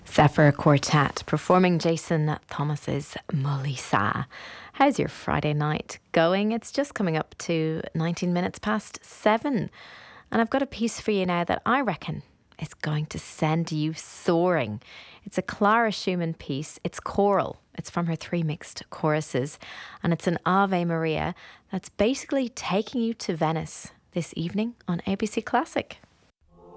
Zephyr Quartet performing Jason Thomas's Melissa. How's your Friday night going? It's just coming up to 19 minutes past 7. And I've got a piece for you now that I reckon is going to send you soaring. It's a Clara Schumann piece. It's choral. It's from her 3 mixed choruses. And it's an Ave Maria that's basically taking you to Venice this evening on ABC Classic.